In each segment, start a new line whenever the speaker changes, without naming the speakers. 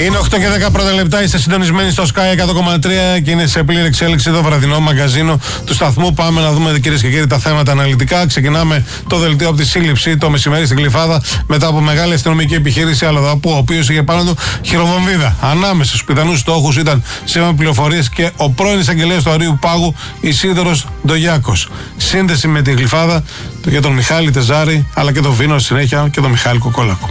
Είναι 8 και 10 πρώτα λεπτά, είστε συντονισμένοι στο Sky 100,3 και είναι σε πλήρη εξέλιξη το βραδινό μαγκαζίνο του σταθμού. Πάμε να δούμε, κυρίες και κύριοι, τα θέματα αναλυτικά. Ξεκινάμε το δελτίο από τη σύλληψη το μεσημέρι στην Γλυφάδα μετά από μεγάλη αστυνομική επιχείρηση Αλλοδαπού, ο οποίος είχε πάνω του χειροβομβίδα. Ανάμεσα στους πιθανούς στόχους ήταν, σύμφωνα με πληροφορίες, και ο πρώην εισαγγελέας του Αρείου Πάγου, Ισίδωρος Ντογιάκος. Σύνδεση με τη Γλυφάδα για τον Μιχάλη Τεζάρη, αλλά και τον Βίνο συνέχεια και τον Μιχάλη Κοκόλακο.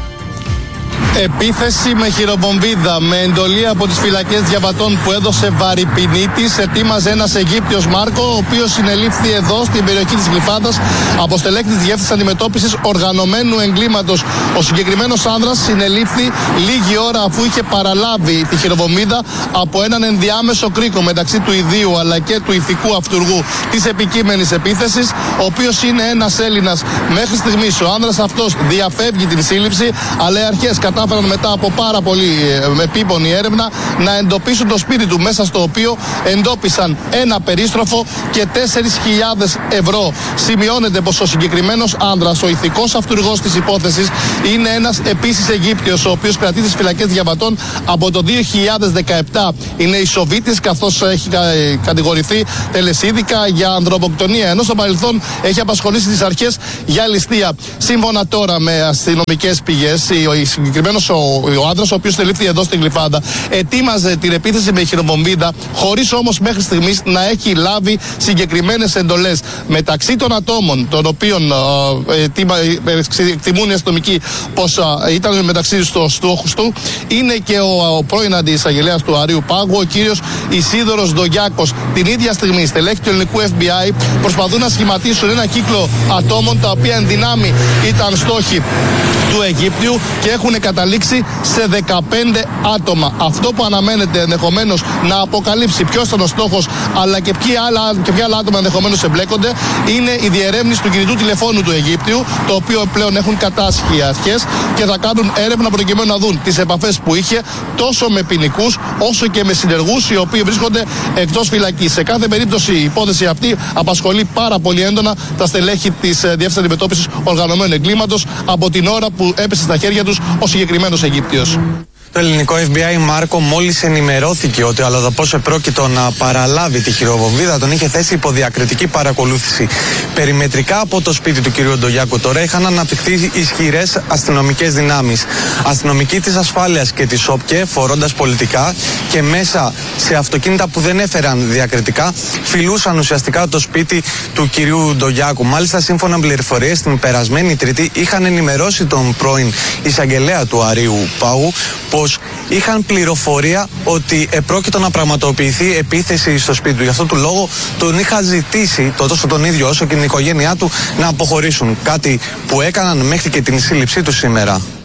Επίθεση με χειροβομβίδα, με εντολή από τις φυλακές διαβατών που έδωσε Βαρυπινίτης, ετοίμαζε ένας Αιγύπτιος Μάρκο, ο οποίος συνελήφθη εδώ στην περιοχή της Γλυφάδας από στελέχη της Διεύθυνσης Αντιμετώπισης Οργανωμένου Εγκλήματος. Ο συγκεκριμένος άνδρας συνελήφθη λίγη ώρα αφού είχε παραλάβει τη χειροβομβίδα από έναν ενδιάμεσο κρίκο μεταξύ του ιδίου αλλά και του ηθικού αυτούργου της επικείμενης επίθεσης, ο οποίος είναι ένας Έλληνας. Μέχρι στιγμής ο άνδρας αυτός διαφεύγει την σύλληψη, αλλά οι αρχές κατάφεραν μετά από πάρα πολύ επίπονη έρευνα να εντοπίσουν το σπίτι του, μέσα στο οποίο εντόπισαν ένα περίστροφο και 4.000 ευρώ. Σημειώνεται πως ο συγκεκριμένος άνδρας, ο ηθικός αυτούργος της υπόθεσης, είναι ένας επίσης Αιγύπτιος, ο οποίος κρατεί τις φυλακές διαβατών από το 2017. Είναι ισοβήτης, καθώς έχει κατηγορηθεί τελεσίδικα για ανθρωποκτονία, ενώ στο παρελθόν έχει απασχολήσει τις αρχές για ληστεία. Σύμφωνα τώρα με αστυνομικές πηγές, ο άνδρας, ο οποίος τελήφθη εδώ στην Γλυφάδα, ετοίμαζε την επίθεση με χειροβομβίδα, χωρίς όμως μέχρι στιγμής να έχει λάβει συγκεκριμένες εντολές. Μεταξύ των ατόμων, των οποίων εκτιμούν οι αστυνομικοί πως ήταν μεταξύ στους στόχους του, είναι και ο πρώην αντιεισαγγελέας του Αρείου Πάγου, ο κύριος Ισίδωρος Ντογιάκος. Την ίδια στιγμή, στελέχη του ελληνικού FBI προσπαθούν να σχηματίσουν ένα κύκλο ατόμων, τα οποία εν δυνάμει ήταν στόχοι του Αιγύπτιου και έχουν καταλήξει σε 15 άτομα. Αυτό που αναμένεται ενδεχομένως να αποκαλύψει ποιος ήταν ο στόχος, αλλά και ποια άλλα άτομα ενδεχομένως εμπλέκονται, είναι η διερεύνηση του κινητού τηλεφώνου του Αιγύπτιου, το οποίο πλέον έχουν κατάσχει οι αρχές και θα κάνουν έρευνα προκειμένου να δουν τις επαφές που είχε τόσο με ποινικούς όσο και με συνεργούς οι οποίοι βρίσκονται εκτός φυλακής. Σε κάθε περίπτωση η υπόθεση αυτή απασχολεί πάρα πολύ έντονα τα στελέχη της Διεύθυνσης Αντιμετώπισης Οργανωμένου Εγκλήματος από την ώρα που έπεσε στα χέρια τους ο συγκεκριμένος Αιγύπτιος.
Το ελληνικό FBI, Μάρκο, μόλις ενημερώθηκε ότι ο αλλοδαπός επρόκειτο να παραλάβει τη χειροβομβίδα, τον είχε θέσει υπό διακριτική παρακολούθηση. Περιμετρικά από το σπίτι του κ. Ντογιάκου τώρα είχαν αναπτυχθεί ισχυρές αστυνομικές δυνάμεις. Αστυνομικοί της ασφάλειας και της ΟΠΚΕ, φορώντας πολιτικά και μέσα σε αυτοκίνητα που δεν έφεραν διακριτικά, φιλούσαν ουσιαστικά το σπίτι του κ. Ντογιάκου. Μάλιστα, σύμφωνα με πληροφορίες, την περασμένη Τρίτη είχαν ενημερώσει τον πρώην εισαγγελέα του Αρείου Πάγου πως είχαν πληροφορία ότι επρόκειτο να πραγματοποιηθεί επίθεση στο σπίτι του. Γι' αυτό του λόγο τον είχα ζητήσει, τόσο τον ίδιο όσο και την οικογένειά του, να αποχωρήσουν. Κάτι που έκαναν μέχρι και την σύλληψή του σήμερα.